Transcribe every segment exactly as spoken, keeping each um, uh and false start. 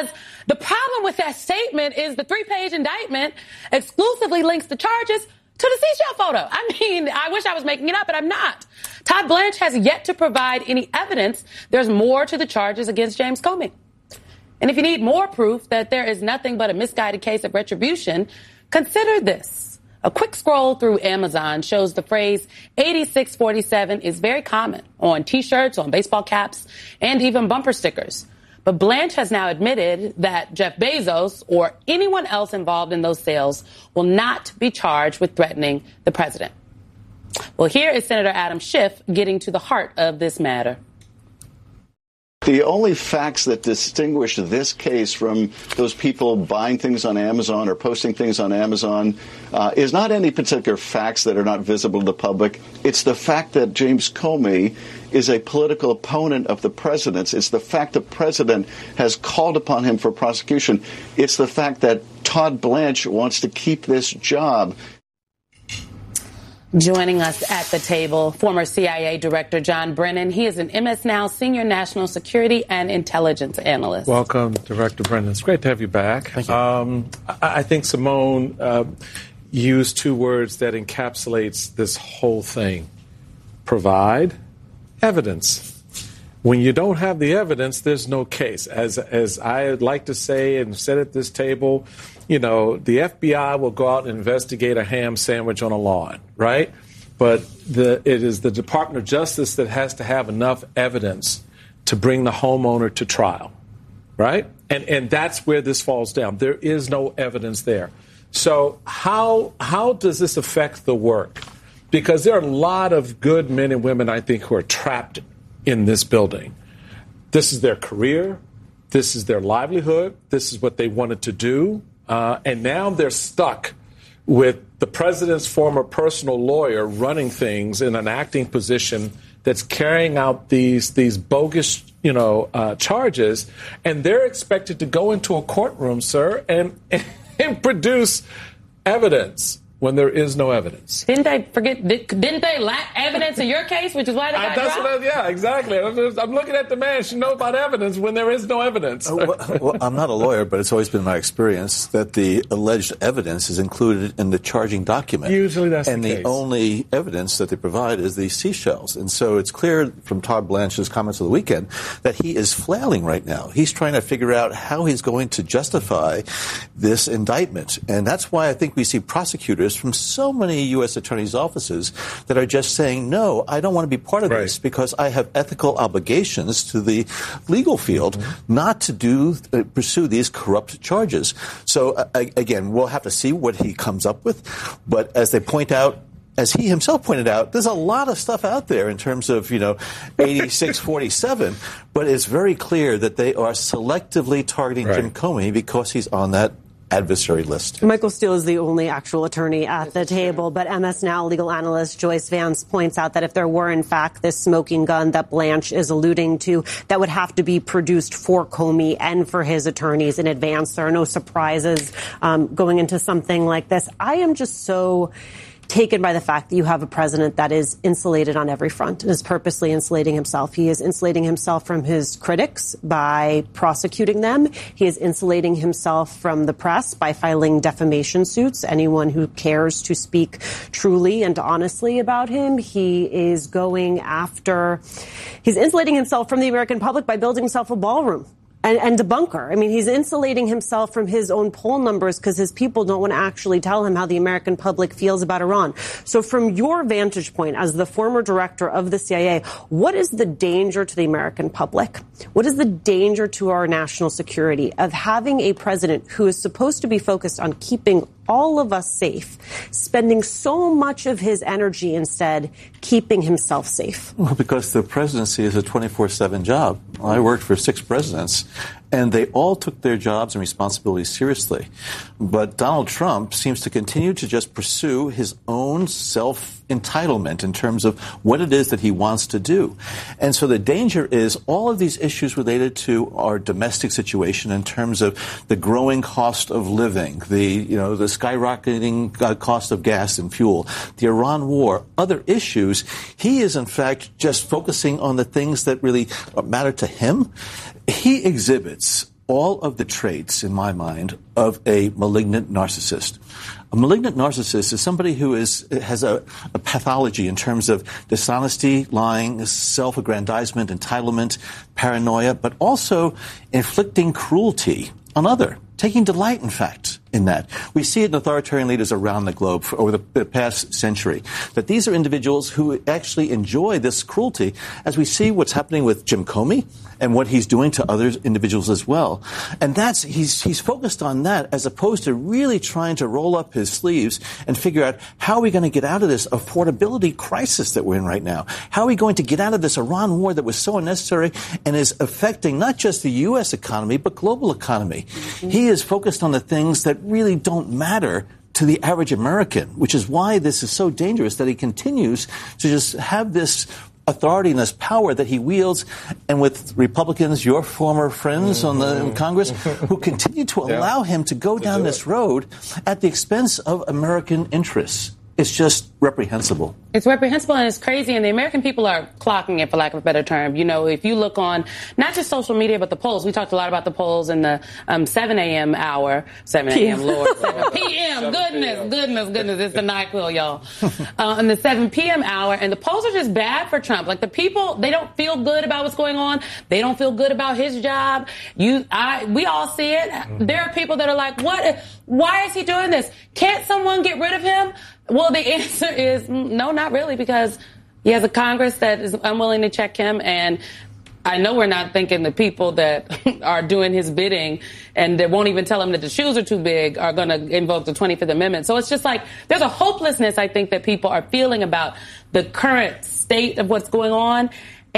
because the problem with that statement is the three-page indictment exclusively links the charges to the seashell photo. I mean, I wish I was making it up, but I'm not. Todd Blanche has yet to provide any evidence there's more to the charges against James Comey. And if you need more proof that there is nothing but a misguided case of retribution, consider this. A quick scroll through Amazon shows the phrase eighty-six forty-seven is very common on T-shirts, on baseball caps, and even bumper stickers. But Blanche has now admitted that Jeff Bezos or anyone else involved in those sales will not be charged with threatening the president. Well, here is Senator Adam Schiff getting to the heart of this matter. The only facts that distinguish this case from those people buying things on Amazon or posting things on Amazon uh, is not any particular facts that are not visible to the public. It's the fact that James Comey is a political opponent of the president's. It's the fact the president has called upon him for prosecution. It's the fact that Todd Blanche wants to keep this job. Joining us at the table, former C I A Director John Brennan. He is an M S Now Senior National Security and Intelligence Analyst. Welcome, Director Brennan. It's great to have you back. Thank you. Um, I, I think Simone uh, used two words that encapsulates this whole thing. Provide evidence. When you don't have the evidence, there's no case. As, as I like to say and said at this table, you know, the F B I will go out and investigate a ham sandwich on a lawn, right? But the, it is the Department of Justice that has to have enough evidence to bring the homeowner to trial, right? And and that's where this falls down. There is no evidence there. So how how does this affect the work? Because there are a lot of good men and women, I think, who are trapped in this building. This is their career. This is their livelihood. This is what they wanted to do. Uh, and now they're stuck with the president's former personal lawyer running things in an acting position that's carrying out these these bogus, you know, uh, charges. And they're expected to go into a courtroom, sir, and, and produce evidence when there is no evidence. Didn't they forget? Didn't they lack evidence in your case, which is why they got uh, that's dropped? what I, yeah, exactly. I'm, just, I'm looking at the man. She knows about evidence when there is no evidence. uh, well, well, I'm not a lawyer, but it's always been my experience that the alleged evidence is included in the charging document. Usually that's and the the case. only evidence that they provide is these seashells. And so it's clear from Todd Blanche's comments of the weekend that he is flailing right now. He's trying to figure out how he's going to justify this indictment. And that's why I think we see prosecutors from so many U S attorneys' offices that are just saying, no, I don't want to be part of right. this because I have ethical obligations to the legal field mm-hmm. not to do uh, pursue these corrupt charges. So, uh, again, we'll have to see what he comes up with. But as they point out, as he himself pointed out, there's a lot of stuff out there in terms of, you know, eighty-six forty-seven, but it's very clear that they are selectively targeting right. Jim Comey because he's on that adversary list. Michael Steele is the only actual attorney at the table, but M S Now legal analyst Joyce Vance points out that if there were, in fact, this smoking gun that Blanche is alluding to, that would have to be produced for Comey and for his attorneys in advance. There are no surprises um, going into something like this. I am just so taken by the fact that you have a president that is insulated on every front and is purposely insulating himself. He is insulating himself from his critics by prosecuting them. He is insulating himself from the press by filing defamation suits. Anyone who cares to speak truly and honestly about him, he is going after, he's insulating himself from the American public by building himself a ballroom. And, and a bunker. I mean, he's insulating himself from his own poll numbers because his people don't want to actually tell him how the American public feels about Iran. So from your vantage point as the former director of the C I A, what is the danger to the American public? What is the danger to our national security of having a president who is supposed to be focused on keeping all of us safe, spending so much of his energy instead keeping himself safe? Well, because the presidency is a twenty-four seven job. I worked for six presidents, and they all took their jobs and responsibilities seriously. But Donald Trump seems to continue to just pursue his own self-entitlement in terms of what it is that he wants to do. And so the danger is all of these issues related to our domestic situation in terms of the growing cost of living, the, you know, the skyrocketing uh, cost of gas and fuel, the Iran war, other issues. He is, in fact, just focusing on the things that really matter to him. He exhibits all of the traits, in my mind, of a malignant narcissist. A malignant narcissist is somebody who is has a, a pathology in terms of dishonesty, lying, self-aggrandizement, entitlement, paranoia, but also inflicting cruelty on other, taking delight, in fact, in that. We see it in authoritarian leaders around the globe for over the, the past century, that these are individuals who actually enjoy this cruelty, as we see what's happening with Jim Comey and what he's doing to other individuals as well. And that's, he's, he's focused on that as opposed to really trying to roll up his sleeves and figure out how are we going to get out of this affordability crisis that we're in right now? How are we going to get out of this Iran war that was so unnecessary and is affecting not just the U S economy, but global economy? Mm-hmm. He is focused on the things that really don't matter to the average American, which is why this is so dangerous that he continues to just have this authority and this power that he wields, and with Republicans, your former friends mm-hmm. on the in Congress, who continue to allow yeah. him to go to down this it. road at the expense of American interests. It's just reprehensible. It's reprehensible and it's crazy, and the American people are clocking it, for lack of a better term. You know, if you look on not just social media, but the polls. We talked a lot about the polls in the um, seven a.m. hour. seven a.m., Lord. seven p.m. Goodness, goodness, goodness. It's the NyQuil, y'all. Uh, in the seven p.m. hour, and the polls are just bad for Trump. Like, the people, they don't feel good about what's going on. They don't feel good about his job. You, I, we all see it. Mm-hmm. There are people that are like, what? Why is he doing this? Can't someone get rid of him? Well, the answer is no, not really, because he has a Congress that is unwilling to check him. And I know we're not thinking the people that are doing his bidding and that won't even tell him that the shoes are too big are going to invoke the twenty-fifth Amendment. So it's just like there's a hopelessness, I think, that people are feeling about the current state of what's going on.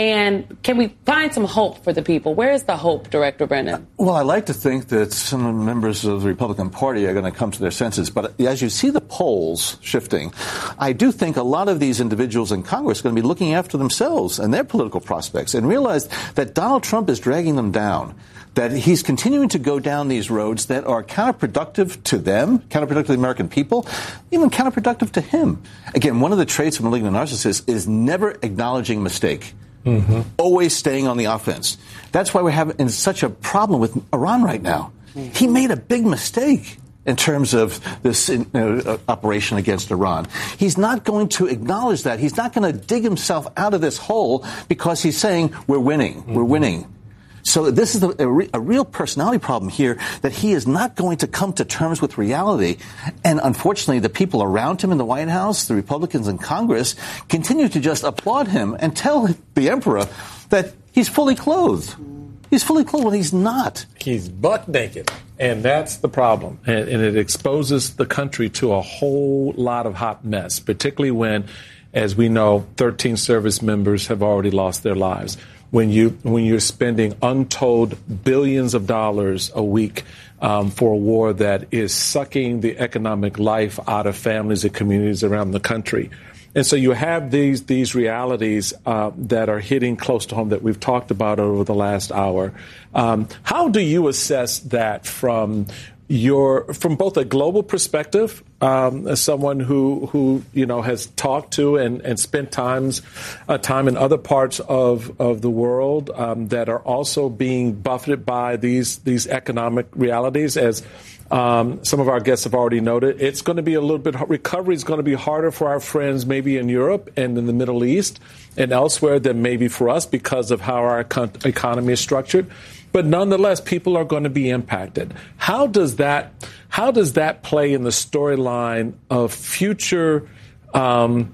And can we find some hope for the people? Where is the hope, Director Brennan? Well, I like to think that some members of the Republican Party are going to come to their senses. But as you see the polls shifting, I do think a lot of these individuals in Congress are going to be looking after themselves and their political prospects and realize that Donald Trump is dragging them down, that he's continuing to go down these roads that are counterproductive to them, counterproductive to the American people, even counterproductive to him. Again, one of the traits of a malignant narcissist is never acknowledging mistake. Mm-hmm. Always staying on the offense. That's why we're having such a problem with Iran right now. Mm-hmm. He made a big mistake in terms of this uh, operation against Iran. He's not going to acknowledge that. He's not going to dig himself out of this hole because he's saying we're winning, mm-hmm. we're winning. So this is a, a, re- a real personality problem here, that he is not going to come to terms with reality. And unfortunately, the people around him in the White House, the Republicans in Congress, continue to just applaud him and tell the emperor that he's fully clothed. He's fully clothed when he's not. He's buck naked. And that's the problem. And, and it exposes the country to a whole lot of hot mess, particularly when, as we know, thirteen service members have already lost their lives. When you when you're spending untold billions of dollars a week um, for a war that is sucking the economic life out of families and communities around the country. And so you have these these realities uh, that are hitting close to home that we've talked about over the last hour. Um, how do you assess that from your from both a global perspective, um, as someone who who you know has talked to and, and spent times uh, time in other parts of of the world um, that are also being buffeted by these these economic realities, as um, some of our guests have already noted. It's going to be a little bit recovery is going to be harder for our friends maybe in Europe and in the Middle East and elsewhere than maybe for us because of how our econ- economy is structured. But nonetheless, people are going to be impacted. How does that how does that play in the storyline of future um,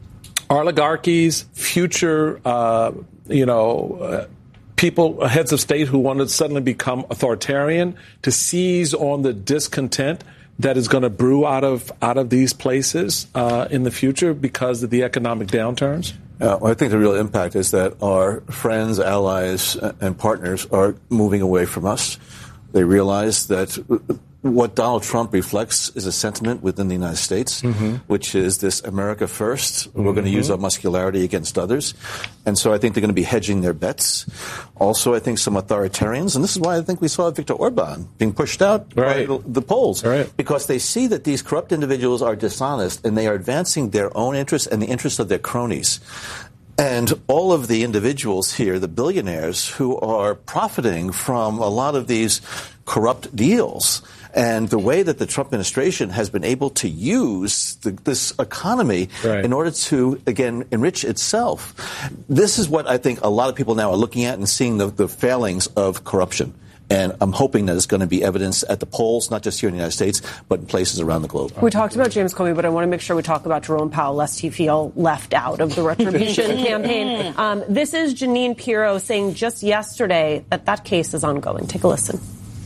oligarchies, future uh, you know uh, people, heads of state who want to suddenly become authoritarian, to seize on the discontent that is going to brew out of out of these places uh, in the future because of the economic downturns? Uh, well, I think the real impact is that our friends, allies, and partners are moving away from us. They realize that what Donald Trump reflects is a sentiment within the United States, mm-hmm. which is this America first. Mm-hmm. We're going to use our muscularity against others. And so I think they're going to be hedging their bets. Also, I think some authoritarians, and this is why I think we saw Viktor Orban being pushed out right. by the polls, right. because they see that these corrupt individuals are dishonest and they are advancing their own interests and the interests of their cronies. And all of the individuals here, the billionaires who are profiting from a lot of these corrupt deals, and the way that the Trump administration has been able to use the, this economy right. in order to, again, enrich itself. This is what I think a lot of people now are looking at and seeing the, the failings of corruption. And I'm hoping that it's going to be evidenced at the polls, not just here in the United States, but in places around the globe. We talked about James Comey, but I want to make sure we talk about Jerome Powell, lest he feel left out of the retribution campaign. Um, this is Jeanine Pirro saying just yesterday that that case is ongoing. Take a listen.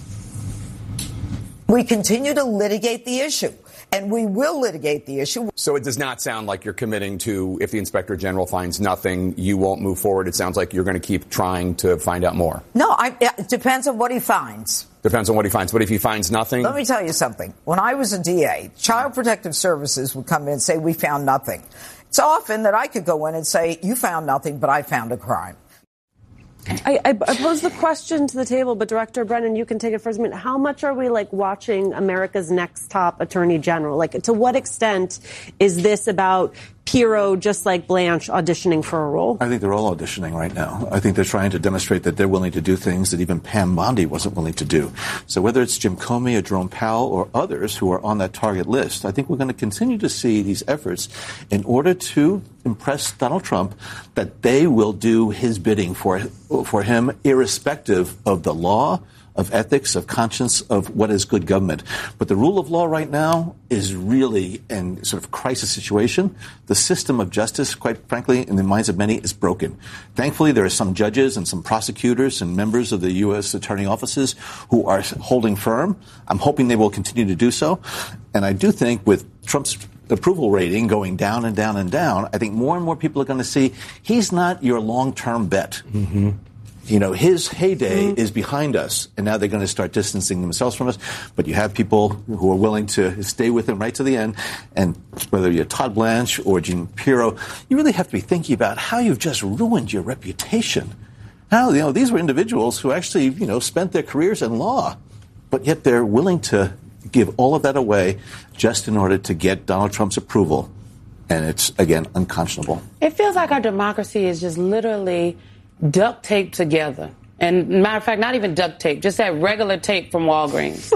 We continue to litigate the issue, and we will litigate the issue. So it does not sound like you're committing to, if the Inspector General finds nothing, you won't move forward. It sounds like you're going to keep trying to find out more. No, I, it depends on what he finds. Depends on what he finds. But if he finds nothing? Let me tell you something. When I was a D A, Child Protective Services would come in and say, we found nothing. It's often that I could go in and say, you found nothing, but I found a crime. I, I, I pose the question to the table, but Director Brennan, you can take it first. I mean, how much are we like watching America's next top attorney general? Like, to what extent is this about Pirro, just like Blanche, auditioning for a role? I think they're all auditioning right now. I think they're trying to demonstrate that they're willing to do things that even Pam Bondi wasn't willing to do. So whether it's Jim Comey or Jerome Powell or others who are on that target list, I think we're going to continue to see these efforts in order to impress Donald Trump that they will do his bidding for, for him, irrespective of the law, of ethics, of conscience, of what is good government. But the rule of law right now is really in sort of crisis situation. The system of justice, quite frankly, in the minds of many, is broken. Thankfully, there are some judges and some prosecutors and members of the U S attorney offices who are holding firm. I'm hoping they will continue to do so. And I do think with Trump's approval rating going down and down and down, I think more and more people are going to see he's not your long-term bet. Mm-hmm. You know, his heyday mm-hmm. is behind us, and now they're going to start distancing themselves from us. But you have people who are willing to stay with him right to the end. And whether you're Todd Blanche or Jeanine Pirro, you really have to be thinking about how you've just ruined your reputation. How, you know, these were individuals who actually, you know, spent their careers in law, but yet they're willing to give all of that away just in order to get Donald Trump's approval. And it's, again, unconscionable. It feels like our democracy is just literally duct tape together. And matter of fact, not even duct tape, just that regular tape from Walgreens.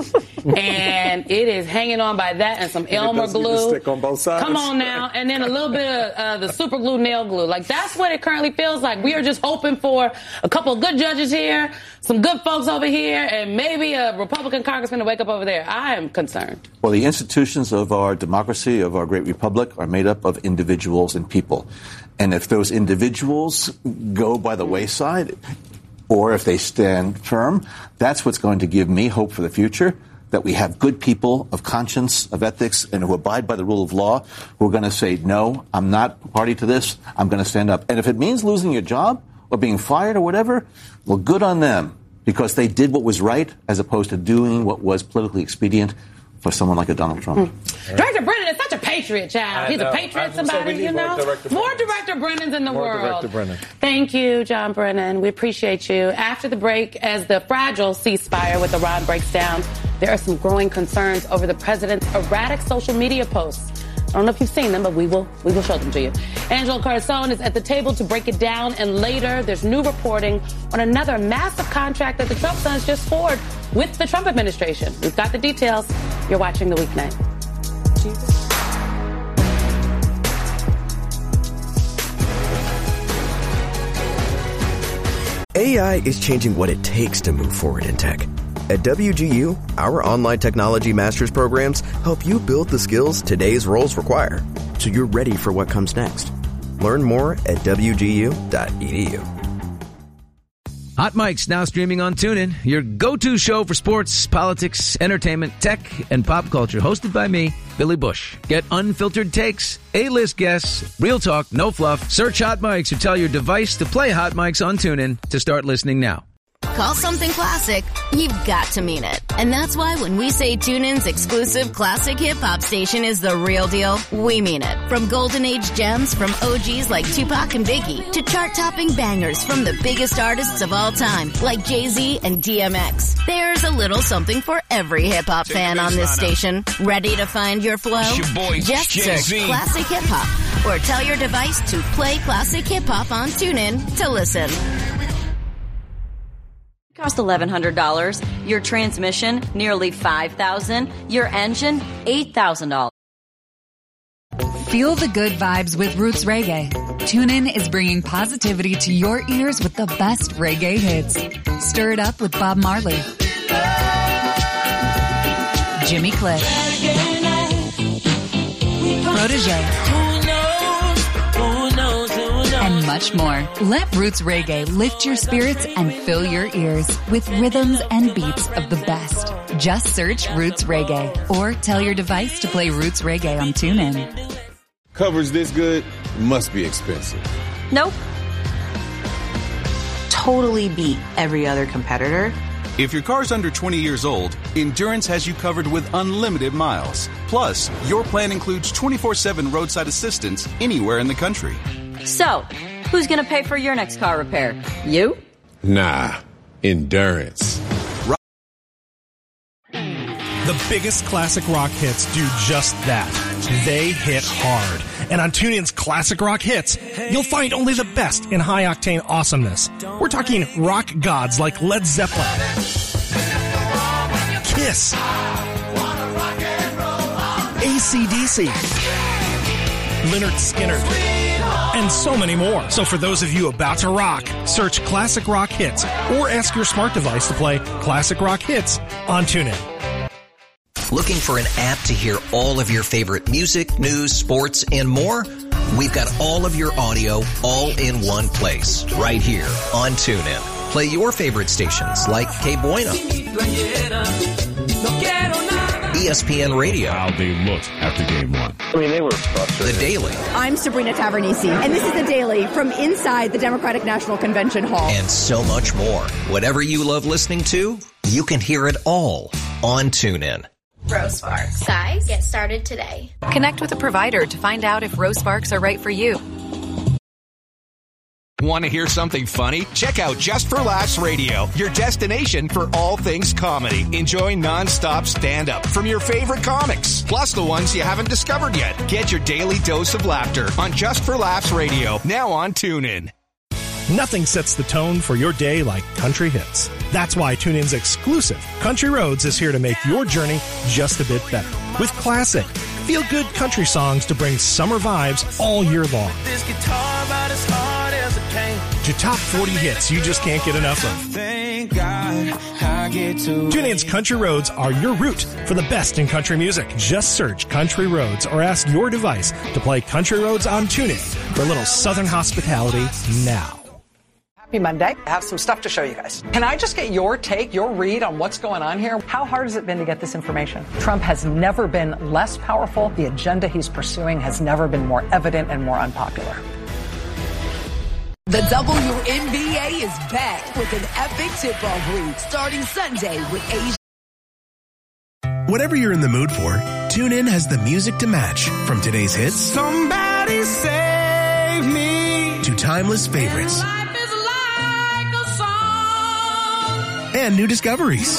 And it is hanging on by that and some Elmer glue. Stick on both sides. Come on now. And then a little bit of uh, the super glue nail glue. Like, that's what it currently feels like. We are just hoping for a couple of good judges here, some good folks over here, and maybe a Republican congressman to wake up over there. I am concerned. Well, the institutions of our democracy, of our great republic, are made up of individuals and people. And if those individuals go by the wayside, or if they stand firm, that's what's going to give me hope for the future, that we have good people of conscience, of ethics, and who abide by the rule of law, who are going to say, no, I'm not party to this, I'm going to stand up. And if it means losing your job or being fired or whatever, well, good on them, because they did what was right as opposed to doing what was politically expedient for someone like a Donald Trump. Mm. Director Brennan is such a patriot, child. He's a patriot, somebody, you know? More Director, more Director Brennans in the more world. Director Brennan. Thank you, John Brennan. We appreciate you. After the break, as the fragile ceasefire with Iran breaks down, there are some growing concerns over the president's erratic social media posts. I don't know if you've seen them, but we will we will show them to you. Angelo Carson is at the table to break it down, and later there's new reporting on another massive contract that the Trump sons just forged with the Trump administration. We've got the details. You're watching The Weeknight. Jesus. A I is changing what it takes to move forward in tech. At W G U, our online technology master's programs help you build the skills today's roles require, so you're ready for what comes next. Learn more at w g u dot e d u. Hot Mic's now streaming on TuneIn, your go-to show for sports, politics, entertainment, tech, and pop culture, hosted by me, Billy Bush. Get unfiltered takes, A-list guests, real talk, no fluff. Search Hot Mics or tell your device to play Hot Mics on TuneIn to start listening now. Call something classic, you've got to mean it. And that's why when we say TuneIn's exclusive classic hip-hop station is the real deal, we mean it. From golden age gems from O Gs like Tupac and Biggie to chart-topping bangers from the biggest artists of all time like Jay-Z and D M X. There's a little something for every hip-hop fan on this station. Ready to find your flow? It's your boy, Just Jay-Z. search classic hip-hop Or tell your device to play classic hip-hop on TuneIn to listen. Cost eleven hundred dollars. Your transmission, nearly five thousand dollars. Your engine, eight thousand dollars. Feel the good vibes with Roots Reggae. TuneIn is bringing positivity to your ears with the best reggae hits. Stir it up with Bob Marley, Jimmy Cliff, Protege, and much more. Let Roots Reggae lift your spirits and fill your ears with rhythms and beats of the best. Just search Roots Reggae or tell your device to play Roots Reggae on TuneIn. Coverage this good must be expensive. Nope. Totally beat every other competitor. If your car's under twenty years old, Endurance has you covered with unlimited miles. Plus, your plan includes twenty-four seven roadside assistance anywhere in the country. So, who's going to pay for your next car repair? You? Nah, Endurance. The biggest classic rock hits do just that. They hit hard. And on TuneIn's Classic Rock Hits, you'll find only the best in high-octane awesomeness. We're talking rock gods like Led Zeppelin, Kiss, A C D C, Lynyrd Skynyrd, and so many more. So for those of you about to rock, search Classic Rock Hits or ask your smart device to play Classic Rock Hits on TuneIn. Looking for an app to hear all of your favorite music, news, sports, and more? We've got all of your audio all in one place, right here on TuneIn. Play your favorite stations like K Bueno, E S P N Radio. How they looked after game one. I mean, they were frustrated. The Daily. I'm Sabrina Tavernisi, and this is The Daily from inside the Democratic National Convention Hall. And so much more. Whatever you love listening to, you can hear it all on TuneIn. Rose Sparks. Guys, get started today. Connect with a provider to find out if Rose Sparks are right for you. Want to hear something funny? Check out Just for Laughs Radio, your destination for all things comedy. Enjoy nonstop stand-up from your favorite comics, plus the ones you haven't discovered yet. Get your daily dose of laughter on Just for Laughs Radio, now on TuneIn. Nothing sets the tone for your day like country hits. That's why TuneIn's exclusive Country Roads is here to make your journey just a bit better. With classic, feel-good country songs to bring summer vibes all year long. This guitar about as hard as it came. To top forty hits you just can't get enough of. Thank God I get to. TuneIn's Country Roads are your route for the best in country music. Just search Country Roads or ask your device to play Country Roads on TuneIn for a little Southern hospitality now. Happy Monday. I have some stuff to show you guys. Can I just get your take, your read on what's going on here? How hard has it been to get this information? Trump has never been less powerful. The agenda he's pursuing has never been more evident and more unpopular. The W N B A is back with an epic tip-off week starting Sunday with Asia. Whatever you're in the mood for, TuneIn has the music to match. From today's hits, somebody save me, to timeless favorites and new discoveries.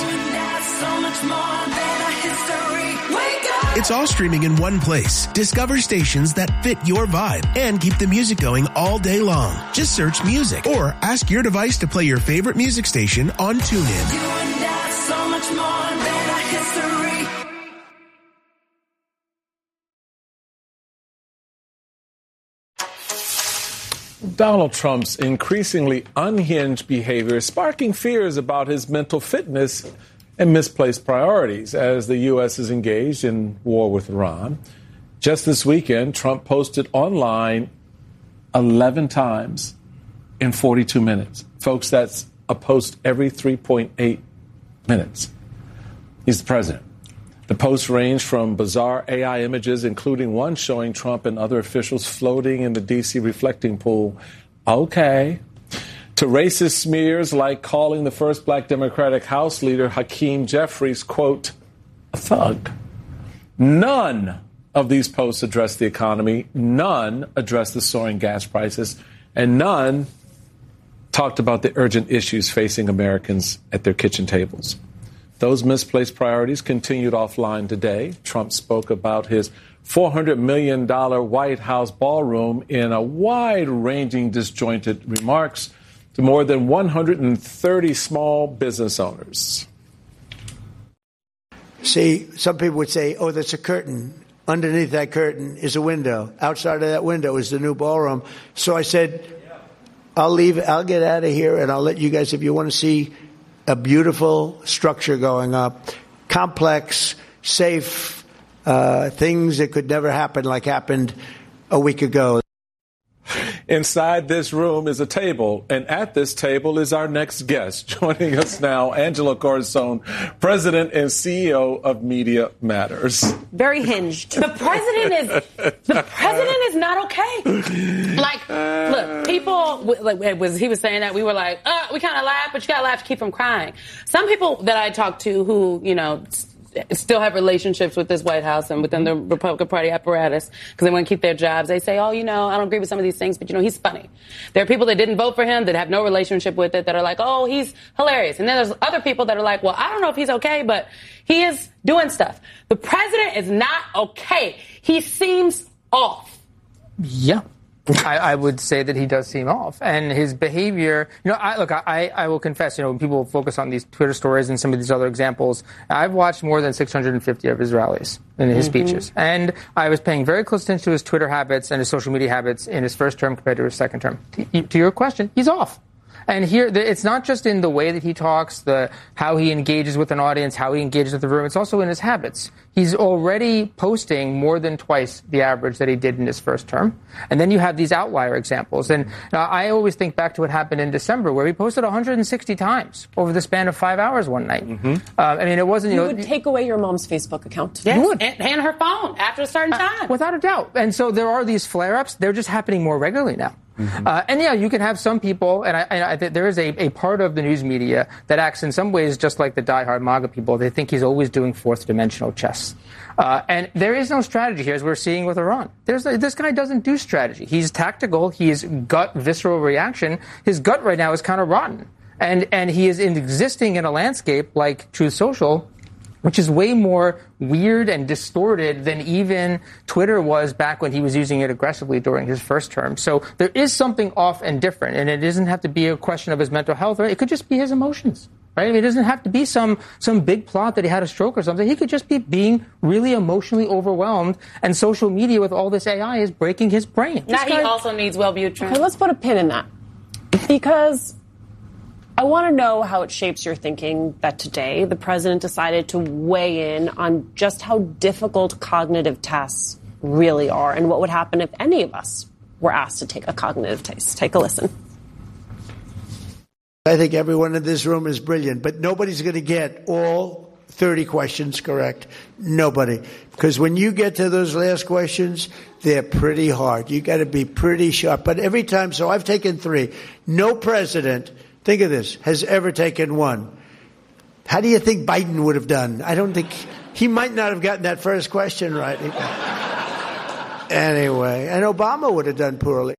It's all streaming in one place. Discover stations that fit your vibe and keep the music going all day long. Just search music or ask your device to play your favorite music station on TuneIn. Donald Trump's increasingly unhinged behavior is sparking fears about his mental fitness and misplaced priorities as the U S is engaged in war with Iran. Just this weekend, Trump posted online eleven times in forty-two minutes. Folks, that's a post every three point eight minutes. He's the president. The posts range from bizarre A I images, including one showing Trump and other officials floating in the D C reflecting pool. Okay. To racist smears like calling the first black Democratic House leader, Hakeem Jeffries, quote, a thug. None of these posts address the economy. None address the soaring gas prices. And none talked about the urgent issues facing Americans at their kitchen tables. Those misplaced priorities continued offline today. Trump spoke about his four hundred million dollars White House ballroom in a wide-ranging disjointed remarks to more than one hundred thirty small business owners. See, some people would say, oh, that's a curtain. Underneath that curtain is a window. Outside of that window is the new ballroom. So I said, I'll leave, I'll get out of here, and I'll let you guys, if you want to see a beautiful structure going up, complex, safe, uh, things that could never happen like happened a week ago. Inside this room is a table, and at this table is our next guest. Joining us now, Angela Corazon, President and C E O of Media Matters. Very hinged. The president is the president is not okay. Like, look, people, like, it was he was saying that we were like, uh, we kind of laugh, but you got to laugh to keep from crying. Some people that I talked to who, you know, still have relationships with this White House and within the Republican Party apparatus because they want to keep their jobs. They say, oh, you know, I don't agree with some of these things, but, you know, he's funny. There are people that didn't vote for him that have no relationship with it that are like, oh, he's hilarious. And then there's other people that are like, well, I don't know if he's okay, but he is doing stuff. The president is not okay. He seems off. Yeah. I, I would say that he does seem off, and his behavior. You know, I look. I, I will confess. You know, when people focus on these Twitter stories and some of these other examples, I've watched more than six hundred fifty of his rallies and his mm-hmm. speeches, and I was paying very close attention to his Twitter habits and his social media habits in his first term compared to his second term. To, to your question, he's off. And here, it's not just in the way that he talks, the how he engages with an audience, how he engages with the room. It's also in his habits. He's already posting more than twice the average that he did in his first term. And then you have these outlier examples. And uh, I always think back to what happened in December, where he posted one hundred sixty times over the span of five hours one night. Mm-hmm. Uh, I mean, it wasn't, you, you know. would take away your mom's Facebook account. Yes. You would. And, and her phone after a certain time. Uh, without a doubt. And so there are these flare-ups. They're just happening more regularly now. Mm-hmm. Uh, and yeah, you can have some people, and I, and I think there is a, a part of the news media that acts in some ways just like the diehard MAGA people. They think he's always doing fourth dimensional chess. Uh, and there is no strategy here, as we're seeing with Iran. There's a, this guy doesn't do strategy. He's tactical. He's gut, visceral reaction. His gut right now is kind of rotten. And, and he is in, existing in a landscape like Truth Social, which is way more weird and distorted than even Twitter was back when he was using it aggressively during his first term. So there is something off and different, and it doesn't have to be a question of his mental health. Right? It could just be his emotions, right? I mean, it doesn't have to be some some big plot that he had a stroke or something. He could just be being really emotionally overwhelmed, and social media with all this A I is breaking his brain. Now he also needs Wellbutrin. Okay, let's put a pin in that, because I want to know how it shapes your thinking that today the president decided to weigh in on just how difficult cognitive tests really are and what would happen if any of us were asked to take a cognitive test. Take a listen. I think everyone in this room is brilliant, but nobody's going to get all thirty questions correct. Nobody. Because when you get to those last questions, they're pretty hard. You got to be pretty sharp. But every time, so I've taken three. No president, think of this, has ever taken one. How do you think Biden would have done? I don't think, he might not have gotten that first question right. Anyway, and Obama would have done poorly.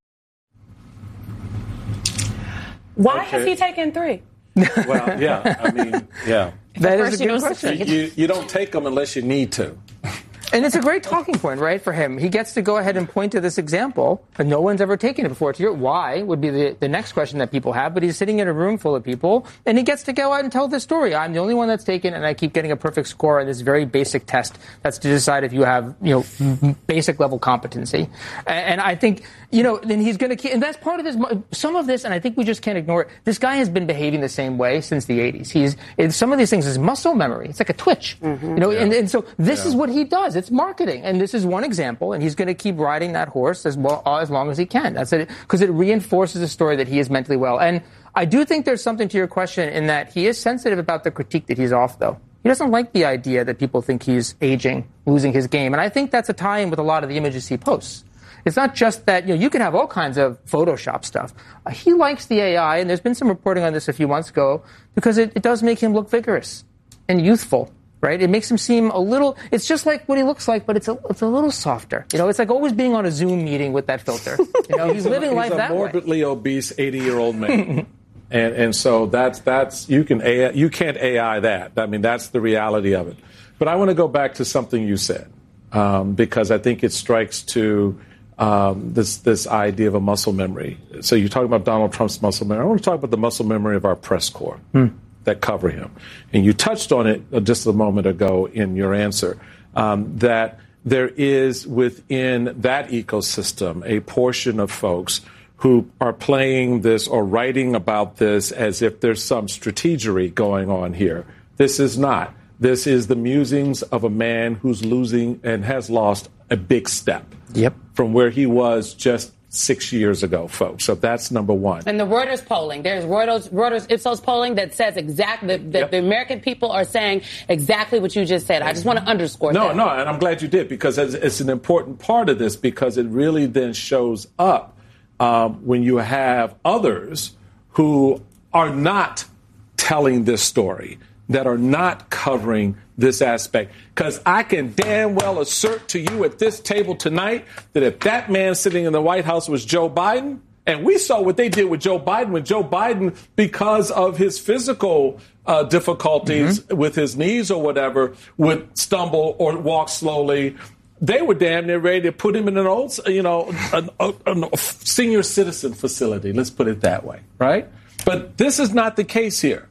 Why Okay. has he taken three? Well, yeah, I mean, yeah. That is a good question. You, you don't take them unless you need to. And it's a great talking point, right, for him. He gets to go ahead and point to this example, but no one's ever taken it before. To your why would be the, the next question that people have, but he's sitting in a room full of people, and he gets to go out and tell this story. I'm the only one that's taken, and I keep getting a perfect score on this very basic test that's to decide if you have, you know, basic level competency. And, and I think, you know, then he's going to keep, and that's part of his, some of this, and I think we just can't ignore it. This guy has been behaving the same way since the eighties. He's, in some of these things is muscle memory. It's like a twitch, mm-hmm. you know, yeah. and, and so this yeah. is what he does. It's marketing. And this is one example, and he's going to keep riding that horse as well, as long as he can. That's it, because it reinforces the story that he is mentally well. And I do think there's something to your question in that he is sensitive about the critique that he's off, though. He doesn't like the idea that people think he's aging, losing his game. And I think that's a tie-in with a lot of the images he posts. It's not just that, you know, you can have all kinds of Photoshop stuff. Uh, he likes the A I, and there's been some reporting on this a few months ago, because it, it does make him look vigorous and youthful. Right? It makes him seem a little, it's just like what he looks like, but it's a, it's a little softer. You know, it's like always being on a Zoom meeting with that filter. You know, he's living he's life that way. He's a morbidly obese eighty-year-old man. and and so that's, that's you can A I, you can't A I that. I mean, that's the reality of it. But I want to go back to something you said. um, because I think it strikes to um, this this idea of a muscle memory. So you're talking about Donald Trump's muscle memory. I want to talk about the muscle memory of our press corps hmm. that cover him. And you touched on it just a moment ago in your answer, um, that there is within that ecosystem a portion of folks who are playing this or writing about this as if there's some strategery going on here. This is not. This is the musings of a man who's losing and has lost a big step yep. from where he was just six years ago, folks. So that's number one. And the Reuters polling, there's Reuters, Reuters Ipsos polling that says exactly, that yep. the American people are saying exactly what you just said. I just want to underscore no, that. No, no, and I'm glad you did, because it's, it's an important part of this, because it really then shows up um, when you have others who are not telling this story, that are not covering this aspect. Because I can damn well assert to you at this table tonight that if that man sitting in the White House was Joe Biden, and we saw what they did with Joe Biden, when Joe Biden, because of his physical uh, difficulties mm-hmm. with his knees or whatever, would stumble or walk slowly, they were damn near ready to put him in an old, you know, a, a, a senior citizen facility. Let's put it that way, right? But this is not the case here.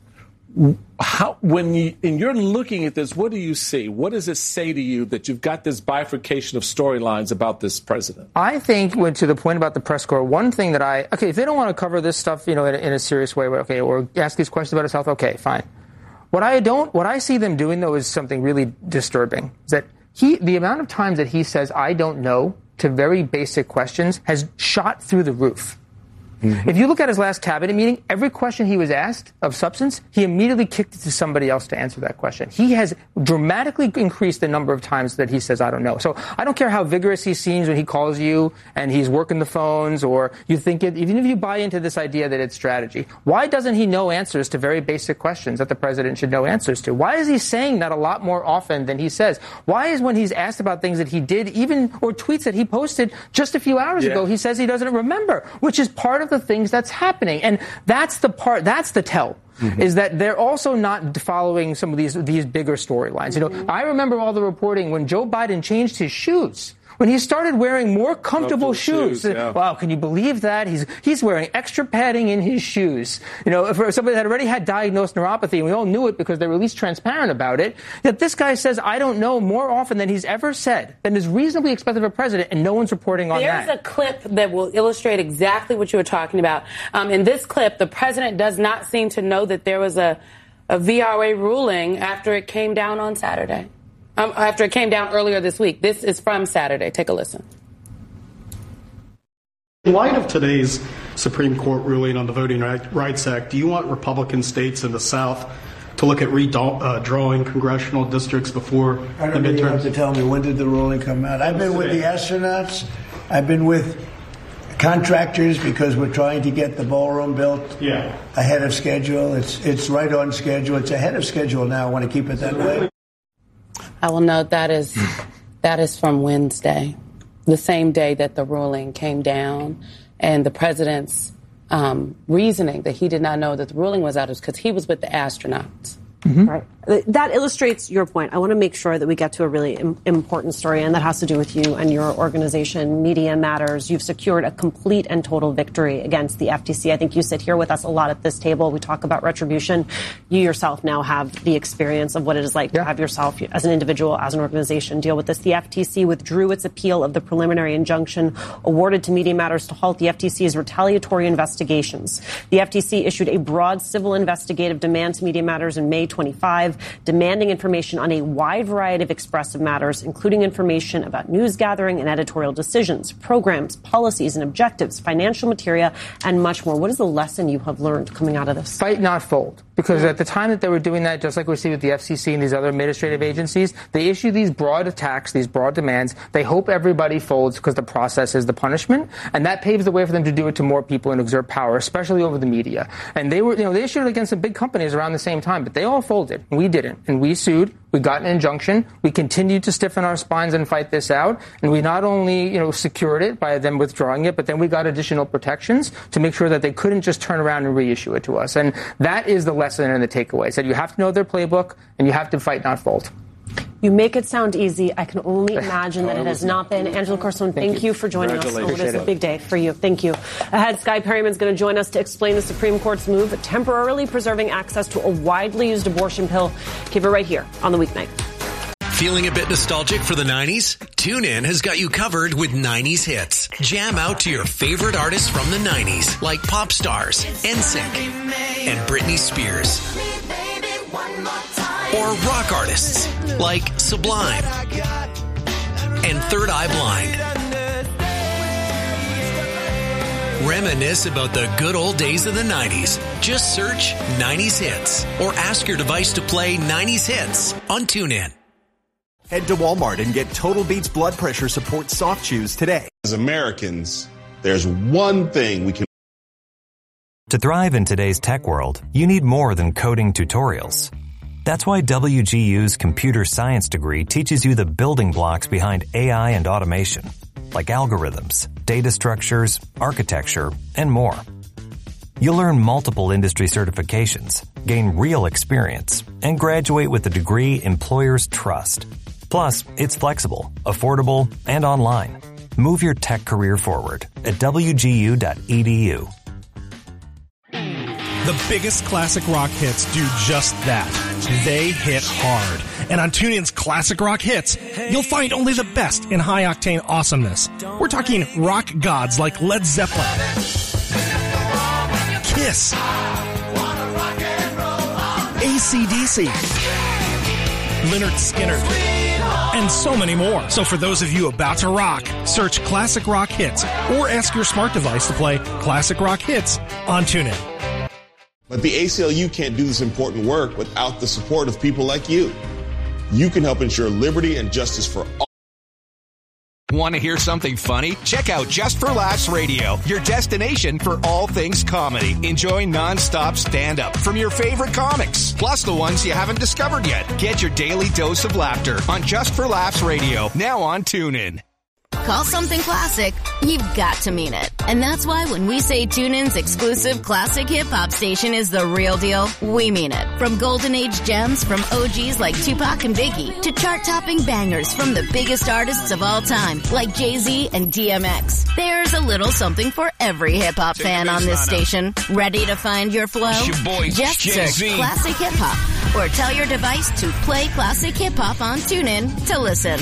How, when you, and you're looking at this, what do you see? What does it say to you that you've got this bifurcation of storylines about this president? I think, when, to the point about the press corps, one thing that I, okay, if they don't want to cover this stuff, you know, in, in a serious way, okay, or ask these questions about his health, okay, fine. What I don't, what I see them doing, though, is something really disturbing. Is that he, the amount of times that he says, I don't know, to very basic questions has shot through the roof. Mm-hmm. If you look at his last cabinet meeting, every question he was asked of substance, he immediately kicked it to somebody else to answer that question. He has dramatically increased the number of times that he says, I don't know. So I don't care how vigorous he seems when he calls you and he's working the phones, or you think it, even if you buy into this idea that it's strategy, why doesn't he know answers to very basic questions that the president should know answers to? Why is he saying that a lot more often than he says? Why is when he's asked about things that he did, even, or tweets that he posted just a few hours yeah. ago, he says he doesn't remember, which is part of the things that's happening. And that's the part, that's the tell. Mm-hmm. Is that they're also not following some of these these bigger storylines. You know, I remember all the reporting when Joe Biden changed his shoes. When he started wearing more comfortable shoes. shoes yeah. Wow, can you believe that? He's he's wearing extra padding in his shoes. You know, for somebody that already had diagnosed neuropathy, and we all knew it because they were at least transparent about it, that this guy says, I don't know, more often than he's ever said, than is reasonably expected of a president, and no one's reporting on There's that. There's a clip that will illustrate exactly what you were talking about. Um, in this clip, the president does not seem to know that there was a, a V R A ruling after it came down on Saturday. Um, after it came down earlier this week. This is from Saturday. Take a listen. In light of today's Supreme Court ruling on the Voting Rights Act, do you want Republican states in the South to look at redrawing congressional districts before I don't the midterms? You have to tell me, when did the ruling come out? I've been with the astronauts. I've been with contractors because we're trying to get the ballroom built yeah. ahead of schedule. It's it's right on schedule. It's ahead of schedule now. I want to keep it that way. I will note that is that is from Wednesday, the same day that the ruling came down, and the president's um, reasoning that he did not know that the ruling was out is because he was with the astronauts. Mm-hmm. Right. That illustrates your point. I want to make sure that we get to a really im- important story, and that has to do with you and your organization, Media Matters. You've secured a complete and total victory against the F T C. I think you sit here with us a lot at this table. We talk about retribution. You yourself now have the experience of what it is like yeah. to have yourself, as an individual, as an organization, deal with this. The F T C withdrew its appeal of the preliminary injunction awarded to Media Matters to halt the F T C's retaliatory investigations. The F T C issued a broad civil investigative demand to Media Matters in May twenty-fifth, demanding information on a wide variety of expressive matters, including information about news gathering and editorial decisions, programs, policies and objectives, financial material, and much more. What is the lesson you have learned coming out of this? Fight, not fold. Because at the time that they were doing that, just like we see with the F C C and these other administrative agencies, they issue these broad attacks, these broad demands. They hope everybody folds because the process is the punishment. And that paves the way for them to do it to more people and exert power, especially over the media. And they were, you know, they issued it against some big companies around the same time, but they all folded. And we didn't. And we sued. We got an injunction. We continued to stiffen our spines and fight this out. And we not only, you know, secured it by them withdrawing it, but then we got additional protections to make sure that they couldn't just turn around and reissue it to us. And that is the lesson and the takeaway. Is that you have to know their playbook and you have to fight, not fold. You make it sound easy. I can only imagine that it has not been. Angela Corson, thank, thank you. you for joining us. Oh, it is a big day for you. Thank you. Ahead, Sky Perryman's going to join us to explain the Supreme Court's move, temporarily preserving access to a widely used abortion pill. Keep it right here on the weeknight. Feeling a bit nostalgic for the nineties? TuneIn has got you covered with nineties hits. Jam out to your favorite artists from the nineties, like pop stars, N Sync, and Britney Spears. Or rock artists, like Sublime and Third Eye Blind. Reminisce about the good old days of the nineties. Just search nineties hits or ask your device to play nineties hits on TuneIn. Head to Walmart and get Total Beats blood pressure support soft chews today. As Americans, there's one thing we can. To thrive in today's tech world, you need more than coding tutorials. That's why W G U's computer science degree teaches you the building blocks behind A I and automation, like algorithms, data structures, architecture, and more. You'll earn multiple industry certifications, gain real experience, and graduate with a degree employers trust. Plus, it's flexible, affordable, and online. Move your tech career forward at W G U dot E D U. The biggest classic rock hits do just that. They hit hard. And on TuneIn's Classic Rock Hits, you'll find only the best in high-octane awesomeness. We're talking rock gods like Led Zeppelin, Kiss, A C D C, Lynyrd Skynyrd, and so many more. So for those of you about to rock, search Classic Rock Hits or ask your smart device to play Classic Rock Hits on TuneIn. But the A C L U can't do this important work without the support of people like you. You can help ensure liberty and justice for all. Want to hear something funny? Check out Just for Laughs Radio, your destination for all things comedy. Enjoy nonstop stand-up from your favorite comics, plus the ones you haven't discovered yet. Get your daily dose of laughter on Just for Laughs Radio, now on TuneIn. Call something classic, you've got to mean it. And that's why when we say TuneIn's exclusive classic hip-hop station is the real deal, we mean it. From golden age gems from O Gs like Tupac and Biggie to chart-topping bangers from the biggest artists of all time like Jay-Z and D M X. There's a little something for every hip-hop fan on this station. Ready to find your flow? Your boy, Just Jay-Z. search classic hip-hop or tell your device to play classic hip-hop on TuneIn to listen.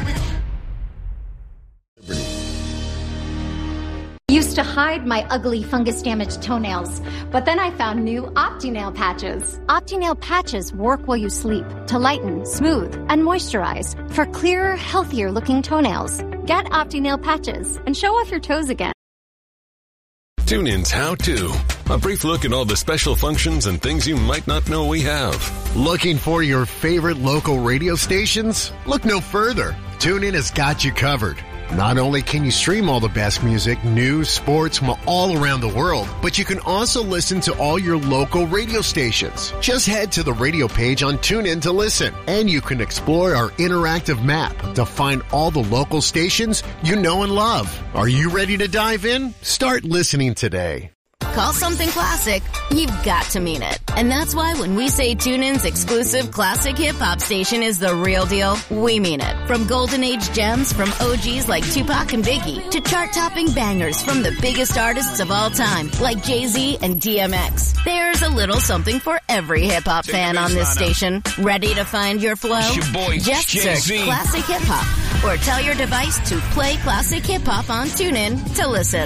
Used to hide my ugly fungus-damaged toenails, but then I found new OptiNail patches. OptiNail patches work while you sleep to lighten, smooth, and moisturize for clearer, healthier-looking toenails. Get OptiNail patches and show off your toes again. TuneIn's How To. A brief look at all the special functions and things you might not know we have. Looking for your favorite local radio stations? Look no further. TuneIn has got you covered. Not only can you stream all the best music, news, sports from all around the world, but you can also listen to all your local radio stations. Just head to the radio page on TuneIn to listen, and you can explore our interactive map to find all the local stations you know and love. Are you ready to dive in? Start listening today. Call something classic, you've got to mean it. And that's why when we say TuneIn's exclusive classic hip-hop station is the real deal, we mean it. From golden age gems from O Gs like Tupac and Biggie to chart-topping bangers from the biggest artists of all time like Jay-Z and D M X. There's a little something for every hip-hop fan on this station. Ready to find your flow? Your boy, Just Jay-Z. search classic hip-hop or tell your device to play classic hip-hop on TuneIn to listen.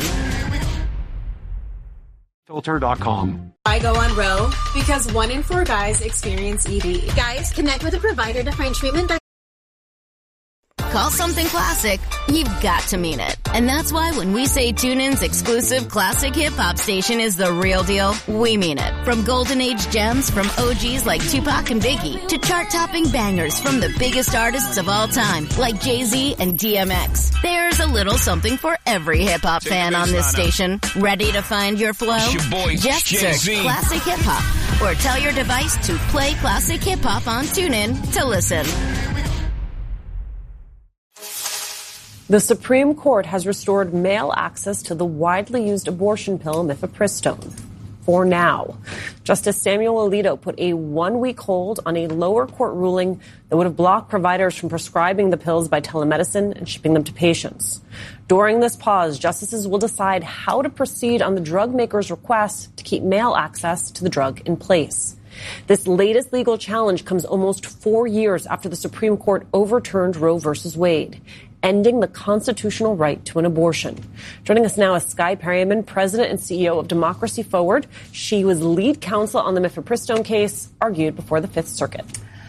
Filter dot com. I go on Roe because one in four guys experience E D. Guys, connect with a provider to find treatment that... Call something classic, you've got to mean it. And that's why when we say TuneIn's exclusive classic hip-hop station is the real deal, we mean it. From golden age gems from O Gs like Tupac and Biggie to chart-topping bangers from the biggest artists of all time like Jay-Z and D M X. There's a little something for every hip-hop fan on this station. Ready to find your flow? Your boy, Just Jay-Z. search classic hip-hop or tell your device to play classic hip-hop on TuneIn to listen. The Supreme Court has restored male access to the widely used abortion pill mifepristone. for now. Justice Samuel Alito put a one-week hold on a lower court ruling that would have blocked providers from prescribing the pills by telemedicine and shipping them to patients. During this pause, justices will decide how to proceed on the drug maker's request to keep mail access to the drug in place. This latest legal challenge comes almost four years after the Supreme Court overturned Roe versus Wade, ending the constitutional right to an abortion. Joining us now is Skye Perryman, president and C E O of Democracy Forward. She was lead counsel on the mifepristone case, argued before the Fifth Circuit.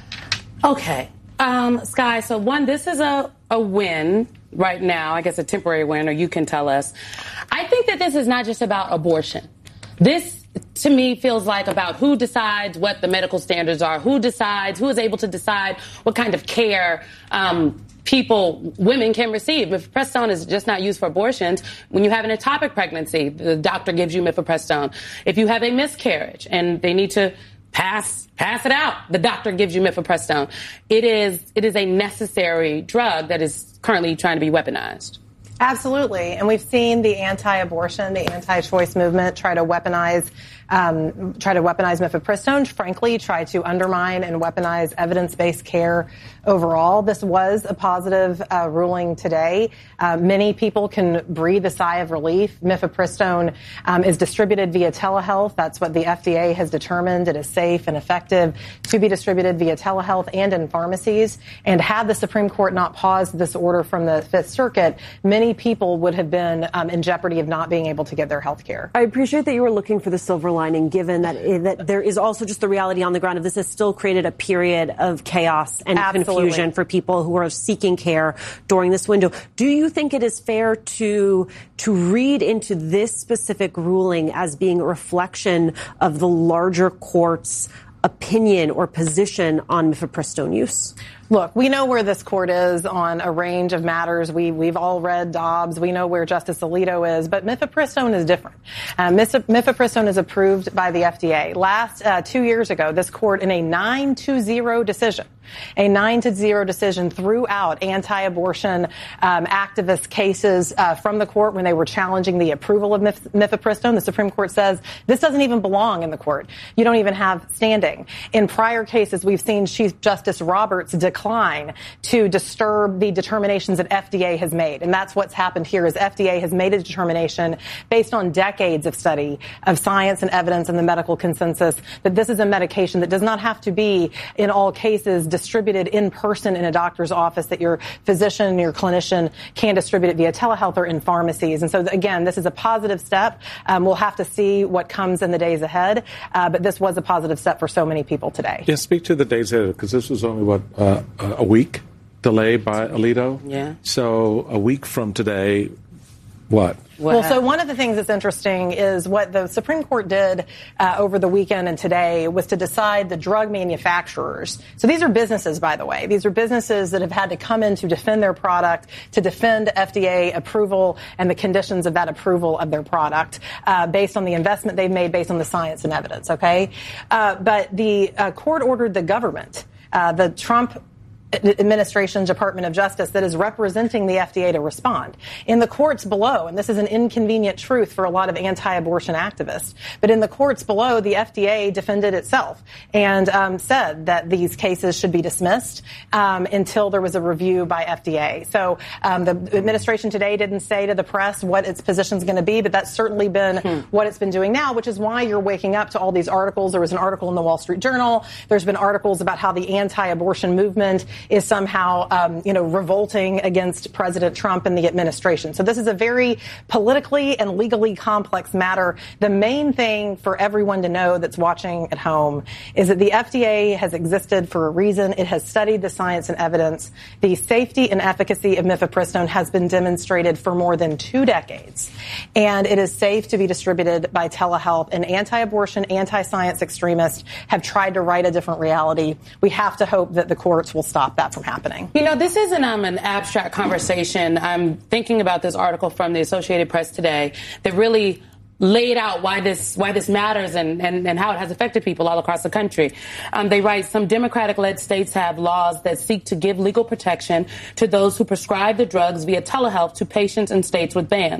Okay. Um, Skye, so one, this is a, a win right now, I guess a temporary win, or you can tell us. I think that this is not just about abortion. This, to me, feels like about who decides what the medical standards are, who decides, who is able to decide what kind of care um, people, women can receive. Mifepristone is just not used for abortions. When you have an ectopic pregnancy, the doctor gives you mifepristone. If you have a miscarriage and they need to pass pass it out, the doctor gives you mifepristone. It is it is a necessary drug that is currently trying to be weaponized. Absolutely. And we've seen the anti-abortion, the anti-choice movement try to weaponize Um, try to weaponize mifepristone, frankly, try to undermine and weaponize evidence-based care overall. This was a positive uh, ruling today. Uh, many people can breathe a sigh of relief. Mifepristone um, is distributed via telehealth. That's what the F D A has determined. It is safe and effective to be distributed via telehealth and in pharmacies. And had the Supreme Court not paused this order from the Fifth Circuit, many people would have been um, in jeopardy of not being able to get their health care. I appreciate that you were looking for the silver lining, given that that there is also just the reality on the ground of this has still created a period of chaos and Absolutely. confusion for people who are seeking care during this window. Do you think it is fair to to read into this specific ruling as being a reflection of the larger court's opinion or position on mifepristone use? Look, we know where this court is on a range of matters. We, we've all read Dobbs. We know where Justice Alito is. But mifepristone is different. Uh, mifepristone is approved by the F D A. Last uh, two years ago, this court, in a nine to zero decision, a nine to zero decision, threw out anti-abortion um, activist cases uh, from the court when they were challenging the approval of mif- mifepristone. The Supreme Court says this doesn't even belong in the court. You don't even have standing. In prior cases, we've seen Chief Justice Roberts decline to disturb the determinations that F D A has made. And that's what's happened here is F D A has made a determination based on decades of study of science and evidence and the medical consensus that this is a medication that does not have to be in all cases distributed in person in a doctor's office, that your physician and your clinician can distribute it via telehealth or in pharmacies. And so, again, this is a positive step. Um, we'll have to see what comes in the days ahead. Uh, but this was a positive step for so many people today. Yeah, speak to the days ahead, because this was only, what, uh, a week delay by Alito? Yeah. So a week from today, what? Well, so one of the things that's interesting is what the Supreme Court did uh, over the weekend and today was to decide the drug manufacturers. So these are businesses, by the way. These are businesses that have had to come in to defend their product, to defend F D A approval and the conditions of that approval of their product uh, based on the investment they've made, based on the science and evidence, okay? Uh, but the uh, court ordered the government, uh, the Trump administration, Department of Justice, that is representing the F D A to respond. In the courts below, and this is an inconvenient truth for a lot of anti-abortion activists, but in the courts below, the F D A defended itself and um, said that these cases should be dismissed um, until there was a review by F D A. So um, the administration today didn't say to the press what its position is going to be, but that's certainly been hmm. what it's been doing now, which is why you're waking up to all these articles. There was an article in the Wall Street Journal. There's been articles about how the anti-abortion movement is somehow, um, you know, revolting against President Trump and the administration. So this is a very politically and legally complex matter. The main thing for everyone to know that's watching at home is that the F D A has existed for a reason. It has studied the science and evidence. The safety and efficacy of mifepristone has been demonstrated for more than two decades. And it is safe to be distributed by telehealth. And anti-abortion, anti-science extremists have tried to write a different reality. We have to hope that the courts will stop that from happening. You know, this isn't um, an abstract conversation. I'm thinking about this article from the Associated Press today that really laid out why this why this matters and, and, and how it has affected people all across the country. Um, they write, some Democratic-led states have laws that seek to give legal protection to those who prescribe the drugs via telehealth to patients in states with bans.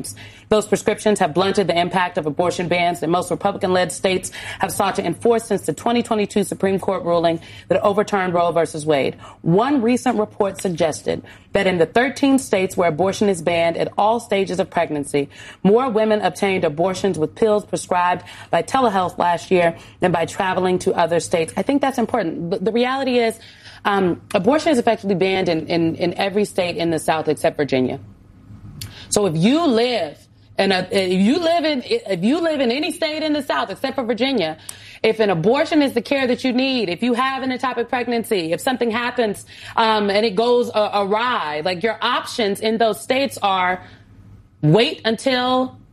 Those prescriptions have blunted the impact of abortion bans that most Republican-led states have sought to enforce since the twenty twenty-two Supreme Court ruling that overturned Roe versus Wade. One recent report suggested that in the thirteen states where abortion is banned at all stages of pregnancy, more women obtained abortions with pills prescribed by telehealth last year than by traveling to other states. I think that's important. But the reality is, um, abortion is effectively banned in, in, in every state in the South except Virginia. So if you live in a, if you live in, if you live in any state in the South except for Virginia, if an abortion is the care that you need, if you have an ectopic pregnancy, if something happens um, and it goes uh, awry, like your options in those states are wait until